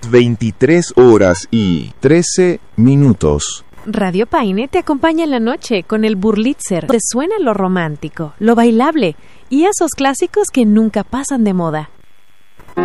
las 23 horas y 13 minutos. Radio Paine te acompaña en la noche con el Burlitzer. Te suena lo romántico, lo bailable y esos clásicos que nunca pasan de moda.